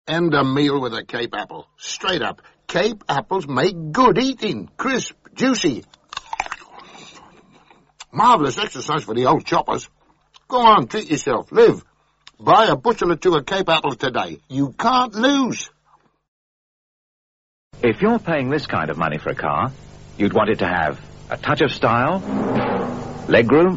End a meal with a Cape apple. Straight up. Cape apples make good eating. Crisp, juicy. Marvellous exercise for the old choppers. Go on, treat yourself. Live. Buy a bushel or two of Cape apples today. You can't lose. If you're paying this kind of money for a car, you'd want it to have a touch of style, legroom,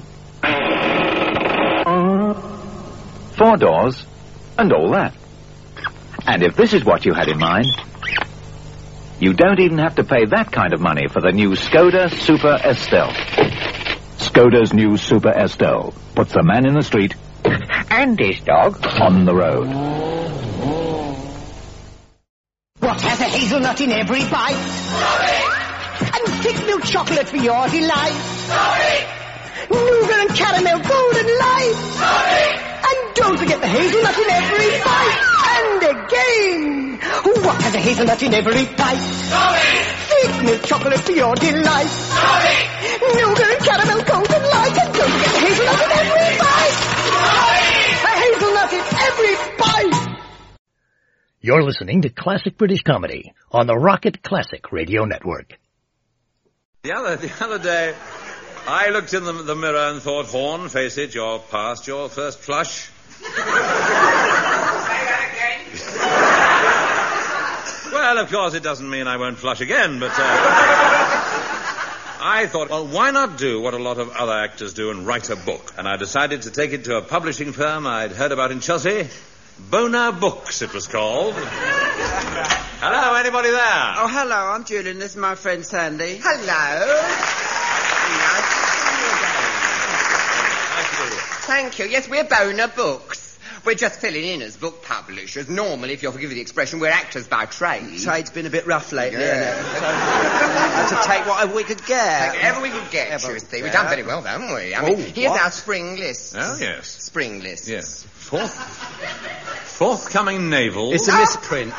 4 doors, and all that. And if this is what you had in mind, you don't even have to pay that kind of money for the new Skoda Super Estelle. Skoda's new Super Estelle puts the man in the street and his dog on the road. What has a hazelnut in every bite? And thick milk chocolate for your delight. Nougat and caramel golden light. And don't forget the hazelnut in every bite. And again, what has a hazelnut in every bite? Thick milk chocolate for your delight. Nougat and caramel golden light. And don't forget the hazelnut in every bite. A hazelnut in every bite. You're listening to Classic British Comedy on the Rocket Classic Radio Network. The other day, I looked in the mirror and thought, Horn, face it, you're past your first flush. Well, of course, it doesn't mean I won't flush again, but I thought, well, why not do what a lot of other actors do and write a book? And I decided to take it to a publishing firm I'd heard about in Chelsea. Boner Books, it was called. Hello, anybody there? Oh, hello, I'm Julian. This is my friend Sandy. Hello. Thank you. Yes, we're Boner Books. We're just filling in as book publishers. Normally, if you'll forgive the expression, we're actors by trade. Trade's been a bit rough lately, hasn't it? So, had to take whatever we could get. Take whatever we could get, you see. We've done very well, haven't we? I mean, here's our spring list. Oh, yes. Spring list. Yes. Forthcoming naval. It's a misprint.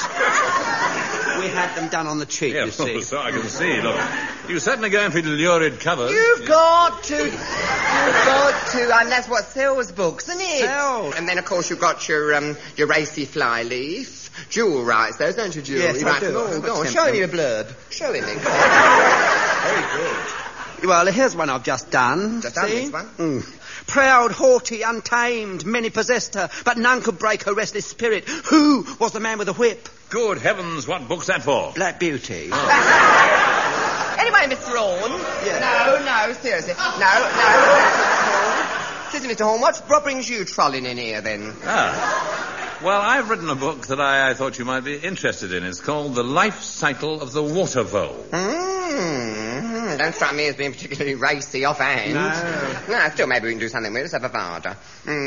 We had them done on the cheap, you see. So I can see. Look, you're certainly going for lurid covers. You've got to. And that's what sells books, isn't it? Sells. And then, of course, you've got your racy flyleaf. Jewel writes those, don't you, Jewel? Yes, you I do. Oh, go on, show him your blurb. Show him it. Very good. Well, here's one I've just done. Just done this one? Proud, haughty, untamed, many possessed her, but none could break her restless spirit. Who was the man with the whip? Good heavens, what book's that for? Black Beauty. Anyway, Mr. Horn. Yeah. No, seriously. No. Listen, Mr. Horn, what brings you trolling in here, then? Well, I've written a book that I thought you might be interested in. It's called The Life Cycle of the Water Vole. Don't strike me as being particularly racy offhand. No, still maybe we can do something with it. Let's have a varder.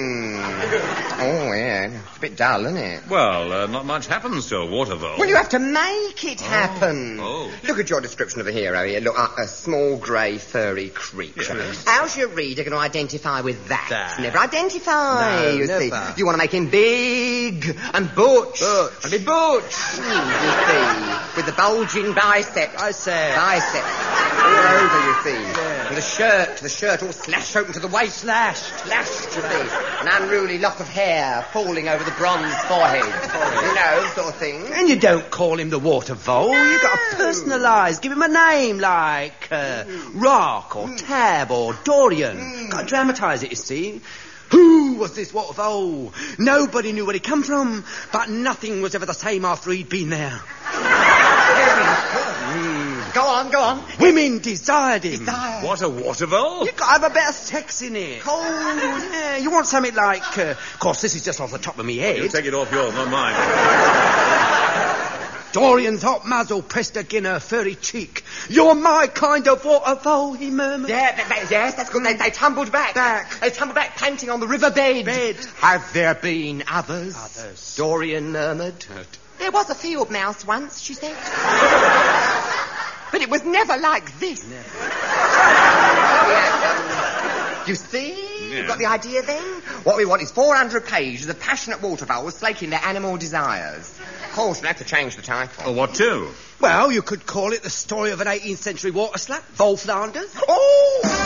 Oh, yeah. It's a bit dull, isn't it? Well, not much happens to a water vole. Well, you have to make it happen. Oh. Look at your description of the hero here. Look, a small, grey, furry creature. Yes. How's your reader going to identify with that? That. Never identify, No, you never. see. You want to make him big and butch. And be butch, you see, with the bulging biceps. Biceps. All over, you see. Yeah. And the shirt all slashed open to the waist. Slashed, you see. An unruly lock of hair falling over the bronze forehead. You know, sort of thing. And you don't call him the water vole. You've got to personalise. Give him a name like Rock or Tab or Dorian. Got to dramatise it, you see. Who was this water vole? Nobody knew where he come from, but nothing was ever the same after he'd been there. Go on. Women desired him. What, a water vole? You've got to have a bit of sex in it. Cold. Yeah, you want something like... of course, this is just off the top of me head. You take it off yours, not mine. Dorian's hot muzzle pressed again her furry cheek. You're my kind of water vole, he murmured. Yes, that's good. They tumbled back. They tumbled back, panting on the riverbed. Have there been others? Dorian murmured. There was a field mouse once, she said. But it was never like this. You see? Yeah. You've got the idea then? What we want is 400 pages of passionate water voles slaking their animal desires. Of course, we'll have to change the title. Well, what to? Well, you could call it the story of an 18th century water slut, Vole Flanders. Oh!